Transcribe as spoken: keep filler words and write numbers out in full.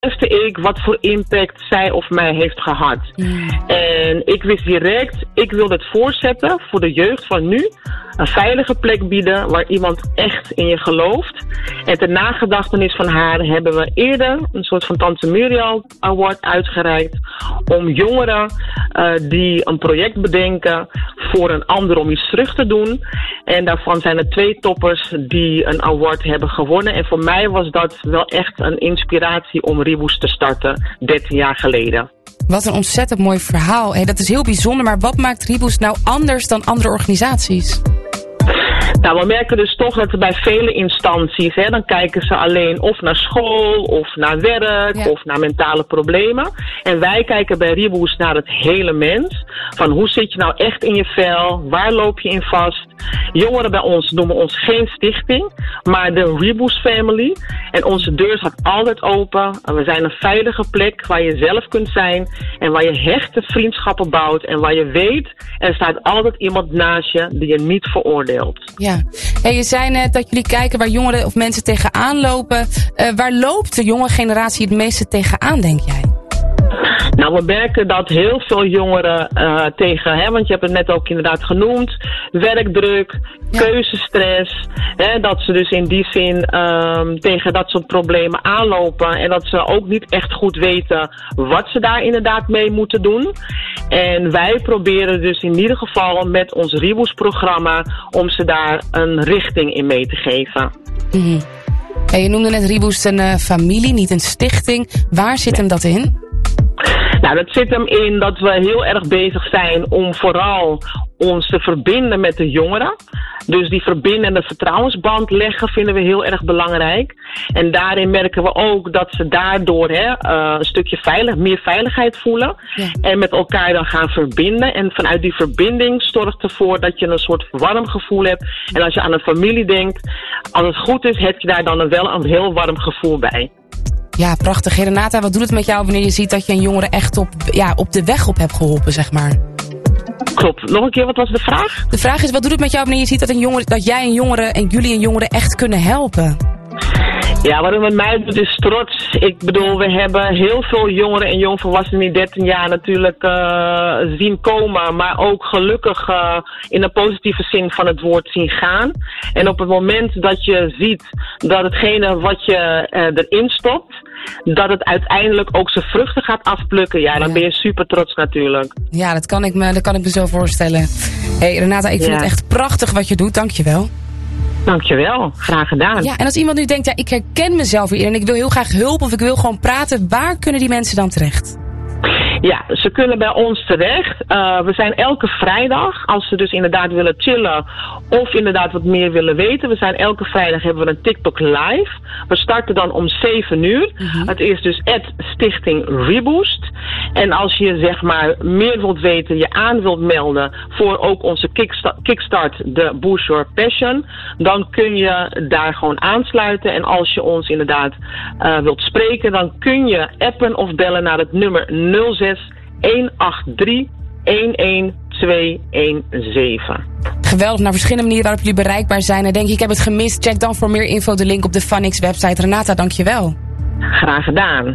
besefte ik wat voor impact zij of mij heeft gehad. Mm. En ik wist direct, ik wil het voortzetten voor de jeugd van nu. Een veilige plek bieden waar iemand echt in je gelooft. En ter nagedachtenis van haar hebben we eerder een soort van Tante Muriel Award uitgereikt. Om jongeren uh, die een project bedenken voor een ander om iets terug te doen. En daarvan zijn er twee toppers die een award hebben gewonnen. En voor mij was dat wel echt een inspiratie om Reboos te starten, dertien jaar geleden. Wat een ontzettend mooi verhaal. Hey, dat is heel bijzonder, maar wat maakt Reboos nou anders dan andere organisaties? Nou, we merken dus toch dat er bij vele instanties, hè, dan kijken ze alleen of naar school, of naar werk, ja. of naar mentale problemen. En wij kijken bij Reboos naar het hele mens. Van hoe zit je nou echt in je vel? Waar loop je in vast? Jongeren bij ons noemen ons geen stichting, maar de Reboos Family. En onze deur staat altijd open. En we zijn een veilige plek waar je zelf kunt zijn en waar je hechte vriendschappen bouwt. En waar je weet, er staat altijd iemand naast je die je niet veroordeelt. Ja. Hey, je zei net dat jullie kijken waar jongeren of mensen tegenaan lopen. Uh, waar loopt de jonge generatie het meeste tegenaan, denk jij? Nou, we merken dat heel veel jongeren uh, tegen, hè, want je hebt het net ook inderdaad genoemd, werkdruk, ja. keuzestress, hè, dat ze dus in die zin um, tegen dat soort problemen aanlopen en dat ze ook niet echt goed weten wat ze daar inderdaad mee moeten doen. En wij proberen dus in ieder geval met ons Reboos programma om ze daar een richting in mee te geven. Mm-hmm. Hey, je noemde net Reboos een uh, familie, niet een stichting. Waar zit hem dat in? Nou, dat zit hem in dat we heel erg bezig zijn om vooral ons te verbinden met de jongeren. Dus die verbindende vertrouwensband leggen vinden we heel erg belangrijk. En daarin merken we ook dat ze daardoor hè, uh, een stukje veilig, meer veiligheid voelen. Ja. En met elkaar dan gaan verbinden. En vanuit die verbinding zorgt ervoor dat je een soort warm gevoel hebt. En als je aan een familie denkt, als het goed is, heb je daar dan wel een heel warm gevoel bij. Ja, prachtig. Hey Renata, wat doet het met jou wanneer je ziet dat je een jongere echt op, ja, op de weg op hebt geholpen, zeg maar? Klopt. Nog een keer, wat was de vraag? De vraag is, wat doet het met jou wanneer je ziet dat, een jongere, dat jij een jongere en jullie een jongere echt kunnen helpen? Ja, wat het met mij doet is trots. Ik bedoel, we hebben heel veel jongeren en jongvolwassenen in dertien jaar natuurlijk uh, zien komen. Maar ook gelukkig uh, in de positieve zin van het woord zien gaan. En op het moment dat je ziet dat hetgene wat je uh, erin stopt, dat het uiteindelijk ook zijn vruchten gaat afplukken. Ja, dan ja. ben je super trots natuurlijk. Ja, dat kan ik me, dat kan ik me zo voorstellen. Hey Renata, ik vind ja. het echt prachtig wat je doet. Dank je wel. Dankjewel, graag gedaan. Ja, en als iemand nu denkt, ja, ik herken mezelf hier en ik wil heel graag hulp of ik wil gewoon praten, waar kunnen die mensen dan terecht? Ja, ze kunnen bij ons terecht. Uh, we zijn elke vrijdag, als ze dus inderdaad willen chillen of inderdaad wat meer willen weten. We zijn elke vrijdag hebben we een TikTok live. We starten dan om zeven uur. Mm-hmm. Het is dus at Stichting Reboost. En als je zeg maar meer wilt weten, je aan wilt melden voor ook onze kickstart, kickstart de Boost Your Passion, dan kun je daar gewoon aansluiten. En als je ons inderdaad uh, wilt spreken, dan kun je appen of bellen naar het nummer nul zes een acht drie een een twee een zeven. Geweldig, naar verschillende manieren waarop jullie bereikbaar zijn. En denk je, ik heb het gemist, check dan voor meer info de link op de Funix website. Renata, dankjewel. Graag gedaan.